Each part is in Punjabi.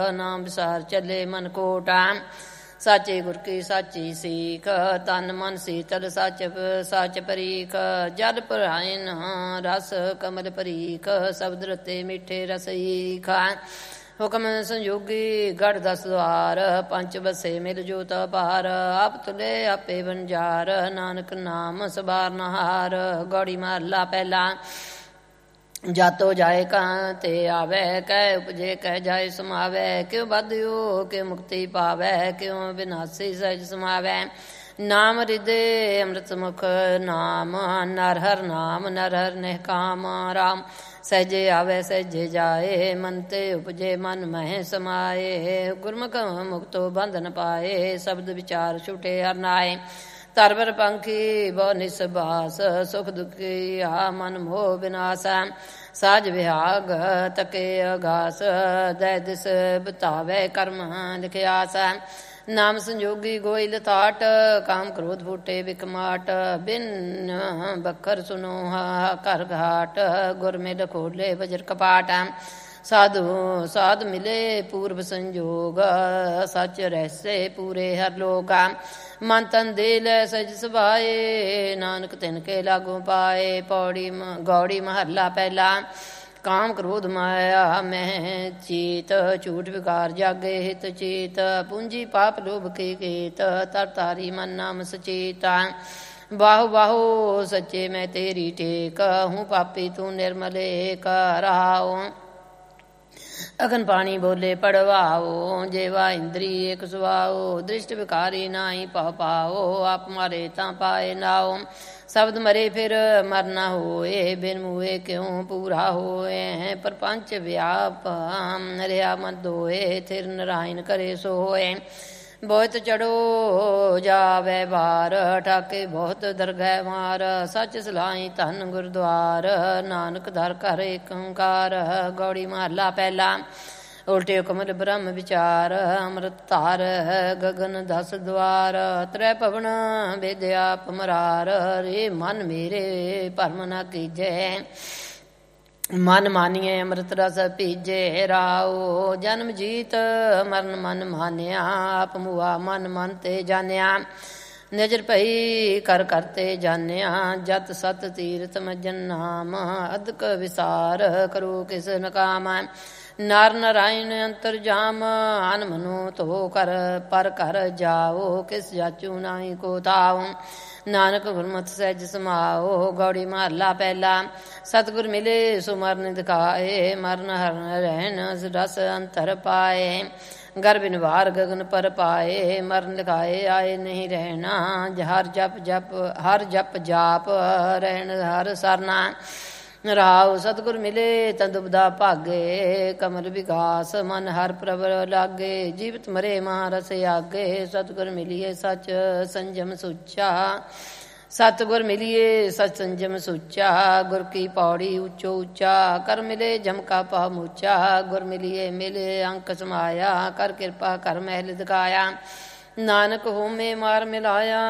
ਨਾਮ ਵਿਸਾਰ ਚੱਲੇ ਮਨ ਕੋਟਾ। ਸਾਚੇ ਗੁਰ ਕੀ ਸਾਚੀ ਸੀਖ, ਤਨ ਮਨ ਸੀਤਲ ਸੱਚ ਪਰੀਖ। ਜਲ ਭਰਾਇਨ ਰਸ ਕਮਲ ਪਰੀਖ, ਸ਼ਬਦ ਰਤੇ ਮਿੱਠੇ ਰਸਈਖ। ਹੁਕਮ ਸੰਯੋਗੀ ਗੜ 10 ਦਵਾਰ, ਪੰਚ ਬਸੇ ਮਿਲ ਜੋਤ ਪਾਰ। ਆਪ ਤੁਲੇ ਆਪੇ ਵਣਜਾਰ, ਨਾਨਕ ਨਾਮ ਸਬਾਰਨਹਾਰ। ਗੌੜੀ ਮਹਲਾ ਪਹਿਲਾ। ਜਾਤੋ ਜਾਏ ਕਾਂ ਤੇ ਆਵੈ, ਕਹਿ ਉਪਜੇ ਕਹਿ ਜਾਏ ਸਮਾਵੈ। ਕਿਉ ਬਾਧਿਓ ਕਿਉ ਮੁਕਤੀ ਪਾਵੈ, ਕਿਉ ਵਿਨਾਸੀ ਸਹਿਜ ਸਮਾਵੈ। ਨਾਮ ਹਿਰਦੇ ਅੰਮ੍ਰਿਤ ਮੁਖ ਨਾਮ, ਨਰ ਹਰ ਨਾਮ ਨਰ ਹਰ ਨਿਹਕਾਮ। ਰਾਮ ਸਹਿਜੇ ਆਵੈ ਸਹਿਜੇ ਜਾਏ, ਮਨ ਤੇ ਉਪਜੇ ਮਨ ਮਹਿ ਸਮਾਏ। ਗੁਰਮੁਖ ਮੁਕਤੋ ਬੰਧਨ ਪਾਏ, ਸ਼ਬਦ ਵਿਚਾਰ ਛੁਟੇ ਹਰ ਨਾਏ। ਧਰਮਰ ਪੰਖੀ ਬਹੁ ਨਿਸਬਾਸ, ਸੁਖ ਦੁਖੀ ਆ ਮਨ ਮੋਹ ਵਿਨਾਸ਼। ਸਾਜ ਵਿਹਾਗ ਤਕੇ ਅਗਾਸ, ਦੈ ਦਿਸ ਬਤਾਵੇ ਕਰਮ ਲਿਖਿਆਸ। ਨਾਮ ਸੰਜੋਗੀ ਗੋਇ ਲਤਾਟ, ਕਾਮ ਕ੍ਰੋਧ ਫੂਟੇ ਬਿਕਮਾਟ। ਬਿਨ ਬਖਰ ਸੁਨੋ ਘਰ ਘਾਟ, ਗੁਰ ਮਿਲ ਖੋਲੇ ਵਜਰ ਕਪਾਟ। ਸਾਧੂ ਸਾਧ ਮਿਲੇ ਪੂਰਬ ਸੰਜੋਗ, ਸੱਚ ਰਹਿਸੇ ਪੂਰੇ ਹਰ ਲੋਕ। ਮਨ ਤਨ ਦੇ ਲੈ ਸਜ ਸੁਭਾਏ, ਨਾਨਕ ਤਿਨ ਕੇ ਲਾਗੂ ਪਾਏ। ਗੌੜੀ ਮਹੱਲਾ ਪਹਿਲਾ। ਕਾਮ ਕ੍ਰੋਧ ਮਾਇਆ ਮਹਿ ਚੀਤ, ਝੂਠ ਵਿਕਾਰ ਜਾਗੇ ਹਿਤ ਚੀਤ। ਪੂੰਜੀ ਪਾਪ ਲੋਭ ਕੀ ਕੀਤ, ਤਰ ਤਾਰੀ ਮਨ ਨਾਮ ਸਚੀਤ। ਬਾਹੋ ਬਾਹੋ ਸੱਚੇ ਮੈਂ ਤੇਰੀ ਟੇਕ, ਹੂੰ ਪਾਪੀ ਤੂੰ ਨਿਰਮਲੇਕ। ਰਹਾਉ ਅਗਨ ਪਾਣੀ ਬੋਲੇ ਪੜਵਾਓ, ਜੇਵਾ ਇੰਦਰੀ ਇੱਕ ਸੁਆਓ। ਦ੍ਰਿਸ਼ਟ ਵਿਕਾਰੀ ਨਾਹੀ ਭਉ ਪਾਓ, ਆਪ ਮਾਰੇ ਤਾਂ ਪਾਏ ਨਾਉ। ਸ਼ਬਦ ਮਰੇ ਫਿਰ ਮਰ ਨਾ ਹੋਏ, ਬਿਨ ਮੂਏ ਕਿਉ ਪੂਰਾ ਹੋਏ। ਪ੍ਰਪੰਚ ਵਿਆਪ ਰਿਹਾ ਮਨ ਦੋਏ, ਥਿਰ ਨਰਾਇਣ ਕਰੇ ਸੋਏ। ਬਹੁਤ ਚੜੋ ਜਾਵੇ ਬਾਰ, ਠਾਕੇ ਬਹੁਤ ਦਰਗਹਿ ਮਾਰ। ਸੱਚ ਸਲਾਹੀ ਧਨ ਗੁਰਦੁਆਰ, ਨਾਨਕ ਦਰ ਘਰ ਏਕ ਓੰਕਾਰ। ਗੌੜੀ ਮਹੱਲਾ ਪਹਿਲਾ। ਉਲਟੇ ਕਮਲ ਬ੍ਰਹਮ ਵਿਚਾਰ, ਅੰਮ੍ਰਿਤ ਧਾਰ ਗਗਨ 10 ਦਵਾਰ। ਤ੍ਰੈ ਭਵਨ ਵੇਦਿਆ ਪਮਰਾਰ, ਰੇ ਮਨ ਮੇਰੇ ਭਰਮ ਨਾ ਕੀਜੈ। ਮਨ ਮਾਨੀਏ ਅੰਮ੍ਰਿਤ ਰਸ ਪੀਜੇ। ਰਾਓ ਜਨਮ ਜੀਤ ਮਰਨ ਮਨ ਮਾਨਿਆ, ਆਪ ਮੁਆ ਮਨ ਮਨ ਤੇ ਜਾਣਿਆ। ਨਜ਼ਰ ਪਈ ਕਰ ਕਰਤੇ ਜਾਣਿਆ, ਜਤ ਸਤ ਤੀਰਥ ਮਜਨ ਨਾਮ। ਅਦਕ ਵਿਸਾਰ ਕਰੋ ਕਿਸ ਨਕਾਮ। ਨਰ ਨਰਾਇਣ ਅੰਤਰ ਜਾਮ, ਅਨ ਮਨੋ ਧੋ ਕਰ ਪਰ ਕਰ ਜਾਓ। ਕਿਸ ਜਾਚੂ ਨਾਹੀ ਕੋ ਤਾਉ, ਨਾਨਕ ਗੁਰਮਤਿ ਸਹਿਜ ਸਮਾਓ। ਗੌੜੀ ਮਹੱਲਾ ਪਹਿਲਾ। ਸਤਿਗੁਰ ਮਿਲੇ ਸੋ ਮਰਨ ਦਿਖਾਏ, ਮਰਨ ਹਰ ਰਹਿਣ ਰਸ ਅੰਤਰ ਪਾਏ। ਗਰਭ ਨਿਵਾਰ ਗਗਨ ਪਰ ਪਾਏ, ਮਰਨ ਲਿਖਾਏ ਆਏ ਨਹੀਂ ਰਹਿਣਾ। ਹਰ ਜਪ ਜਾਪ ਰਹਿਣ ਹਰ ਸਰਨਾ। ਰਾਉ ਸਤਿਗੁਰ ਮਿਲੇ ਤਾਂ ਦੁਬਦਾ ਭਾਗੇ, ਕਮਲ ਵਿਕਾਸ ਮਨ ਹਰ ਪ੍ਰਭ ਲਾਗੇ। ਜੀਵਤ ਮਰੇ ਮਹਾਰਸ ਆਗੇ, ਸਤਿਗੁਰ ਮਿਲੀਏ ਸੱਚ ਸੰਜਮ ਸੁੱਚਾ। ਸਤਿਗੁਰ ਮਿਲੀਏ ਸਚ ਸੰਜਮ ਸੁੱਚਾ, ਗੁਰ ਕੀ ਪੌੜੀ ਉੱਚੋ ਉੱਚਾ। ਕਰ ਮਿਲੇ ਜਮ ਕਾ ਪਾ ਮੂਚਾ, ਗੁਰ ਮਿਲੀਏ ਮਿਲੇ ਅੰਕ ਸਮਾਇਆ। ਕਰ ਕਿਰਪਾ ਕਰ ਮਹਿਲ ਦਿਖਾਇਆ, ਨਾਨਕ ਹੋਮੇ ਮਾਰ ਮਿਲਾਇਆ।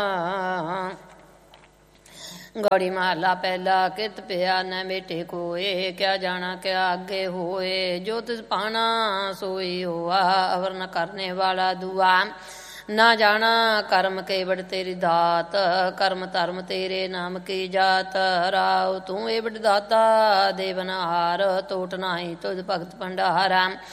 ਗੌੜੀ ਮਹੱਲਾ ਪਹਿਲਾ। ਕਿਰਤ ਪਿਆ ਨ ਮੇਟੇ ਕੋਏ, ਕਿਆ ਜਾਣਾ ਕਿਆ ਅੱਗੇ ਹੋਏ। ਜੋ ਤਿਸ ਪਾਣਾ ਸੋਈ ਹੋਆ, ਅਵਰ ਨ ਕਰਨੇ ਵਾਲਾ ਦੁਆ। ਨਾ ਜਾਣਾ ਕਰਮ ਕੇਵੜ ਤੇਰੀ ਦਾਤ, ਕਰਮ ਧਰਮ ਤੇਰੇ ਨਾਮ ਕੀ ਜਾਤ। ਰਾਉ ਤੂੰ ਏਵੜ ਦਾਤਾ ਦੇਵਨਹਾਰ, ਟੋਟ ਨਾਹੀ ਤੁਧ ਭਗਤ ਭੰਡਾਰਾ।